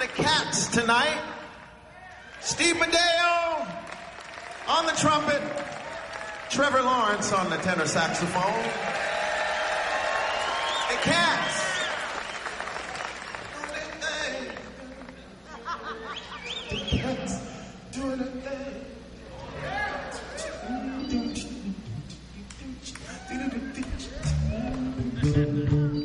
the Cats tonight. Steve Madeo on the trumpet. Trevor Lawrence on the tenor saxophone. The Cats.